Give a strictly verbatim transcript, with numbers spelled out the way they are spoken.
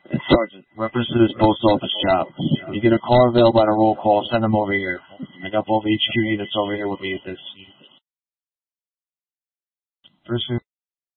Sergeant, reference to this post office job. When you get a car available by the roll call, send them over here. I got both H Q units over here with me at this. First